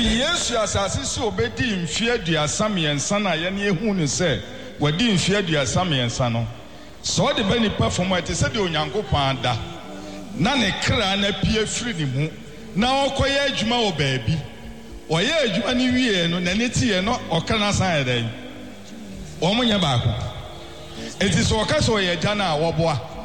Yesu asase so obedi mfie aduasa miensa na ye ne ehu ne se wadi mfie aduasa miensa no so de bani perform ate se de onyankopon da na ne kra na pie firi ne mu na okoye adwuma wo baabi oye adwuma ne wie no na ne tie no okana san eden omunya baako enti so okaso ye gya na woboa